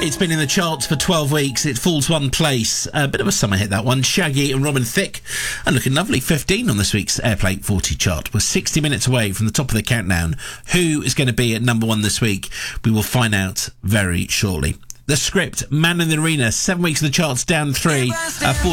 It's been in the charts for 12 weeks. It falls one place. A bit of a summer hit, that one. Shaggy and Robin Thicke. And looking lovely, 15 on this week's Airplay 40 chart. We're 60 minutes away from the top of the countdown. Who is going to be at number one this week? We will find out very shortly. The Script, Man in the Arena, 7 weeks in the charts, down 3.